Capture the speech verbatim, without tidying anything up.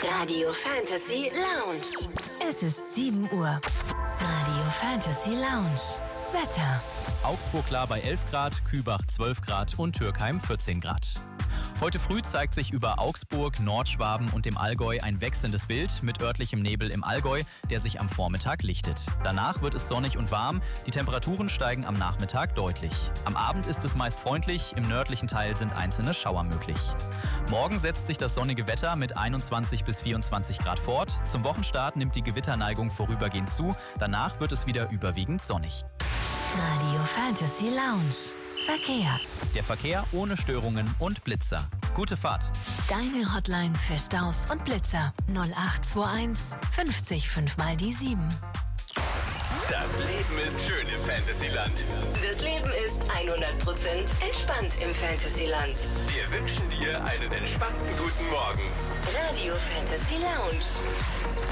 Radio Fantasy Lounge. Es ist sieben Uhr. Radio Fantasy Lounge. Wetter. Augsburg klar bei elf Grad, Kübach zwölf Grad und Türkheim vierzehn Grad. Heute früh zeigt sich über Augsburg, Nordschwaben und dem Allgäu ein wechselndes Bild mit örtlichem Nebel im Allgäu, der sich am Vormittag lichtet. Danach wird es sonnig und warm, die Temperaturen steigen am Nachmittag deutlich. Am Abend ist es meist freundlich, im nördlichen Teil sind einzelne Schauer möglich. Morgen setzt sich das sonnige Wetter mit einundzwanzig bis vierundzwanzig Grad fort. Zum Wochenstart nimmt die Gewitterneigung vorübergehend zu, danach wird es wieder überwiegend sonnig. Radio Fantasy Lounge. Verkehr. Der Verkehr ohne Störungen und Blitzer. Gute Fahrt. Deine Hotline für Staus und Blitzer. null acht zwei eins fünfzig fünf mal die sieben. Das Leben ist schön im Fantasyland. Das Leben ist hundert Prozent entspannt im Fantasyland. Wir wünschen dir einen entspannten guten Morgen. Radio Fantasy Lounge.